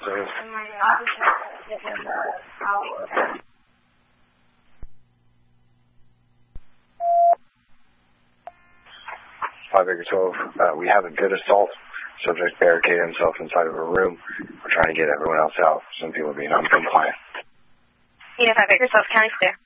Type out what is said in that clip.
services. 5 Acre 12, we have a good assault. Subject barricaded himself inside of a room. We're trying to get everyone else out. Some people are being uncompliant. 5 Acre 12, county clear.